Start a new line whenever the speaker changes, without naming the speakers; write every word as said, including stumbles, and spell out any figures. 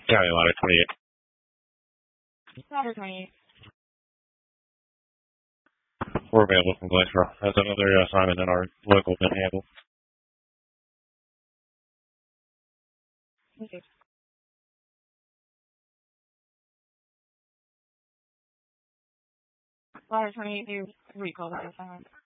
County Ladder twenty-eight.
Ladder twenty-eight.
We're available from Glacier. Has another assignment in our local been handled?
Okay. Ladder twenty-eight, do recall that assignment.